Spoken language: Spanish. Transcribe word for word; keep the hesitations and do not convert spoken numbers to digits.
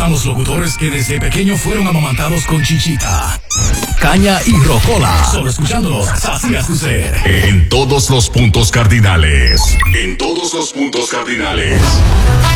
están los locutores que desde pequeños fueron amamantados con chichita, caña y rocola. Solo escuchándolos sacias tu sed. En todos los puntos cardinales. En todos los puntos cardinales.